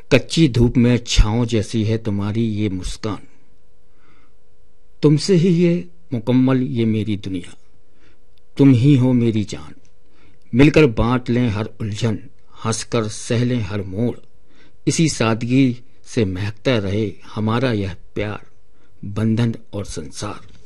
कच्ची धूप में छांव जैसी है तुम्हारी ये मुस्कान। तुमसे ही ये मुकम्मल ये मेरी दुनिया, तुम ही हो मेरी जान। मिलकर बांट लें हर उलझन, हंसकर सह लें हर मोड़। इसी सादगी से महकता रहे हमारा यह प्यार, बंधन और संसार।